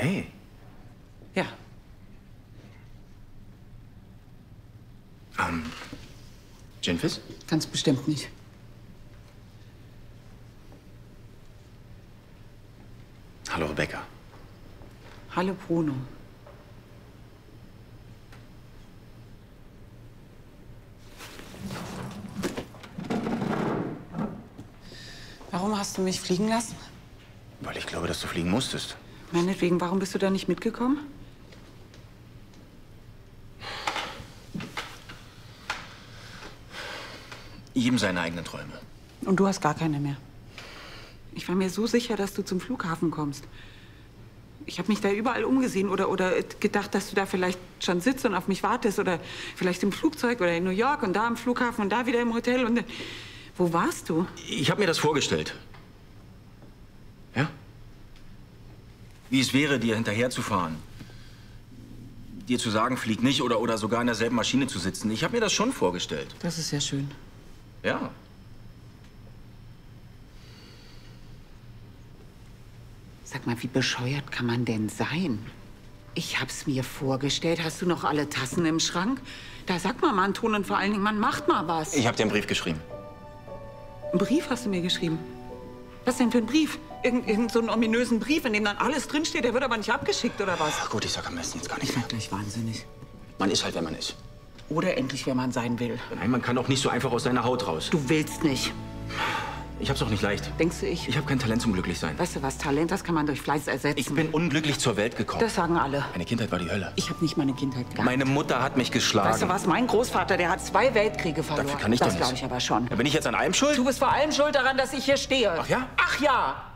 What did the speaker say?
Hey. Ja. Jenfis? Ganz bestimmt nicht. Hallo, Rebecca. Hallo, Bruno. Warum hast du mich fliegen lassen? Weil ich glaube, dass du fliegen musstest. Meinetwegen, warum bist du da nicht mitgekommen? Jedem seine eigenen Träume. Und du hast gar keine mehr. Ich war mir so sicher, dass du zum Flughafen kommst. Ich habe mich da überall umgesehen oder gedacht, dass du da vielleicht schon sitzt und auf mich wartest. Oder vielleicht im Flugzeug oder in New York und da am Flughafen und da wieder im Hotel. Und wo warst du? Ich habe mir das vorgestellt. Ja? Wie es wäre, dir hinterherzufahren. Dir zu sagen, flieg nicht oder sogar in derselben Maschine zu sitzen. Ich habe mir das schon vorgestellt. Das ist ja schön. Ja. Sag mal, wie bescheuert kann man denn sein? Ich hab's mir vorgestellt. Hast du noch alle Tassen im Schrank? Da sag mal, Anton, und vor allen Dingen, man macht mal was. Ich habe dir einen Brief geschrieben. Einen Brief hast du mir geschrieben? Was denn für ein Brief? Irgend so einen ominösen Brief, in dem dann alles drinsteht. Der wird aber nicht abgeschickt, oder was? Ach gut, ich sag am besten jetzt gar nicht Ich mehr. werd gleich wahnsinnig. Man ist halt, wer man ist. Oder endlich, wer man sein will. Nein, man kann auch nicht so einfach aus seiner Haut raus. Du willst nicht. Ich hab's auch nicht leicht. Denkst du, ich? Ich habe kein Talent zum Glücklichsein. Weißt du was, Talent, das kann man durch Fleiß ersetzen. Ich bin unglücklich zur Welt gekommen. Das sagen alle. Meine Kindheit war die Hölle. Ich habe nicht meine Kindheit gehabt. Meine Mutter hat mich geschlagen. Weißt du was, mein Großvater, der hat 2 Weltkriege verloren. Dafür kann ich doch das nichts. glaube ich aber schon. Ja, bin ich jetzt an allem schuld? Du bist vor allem schuld daran, dass ich hier stehe. Ach ja? Ach ja!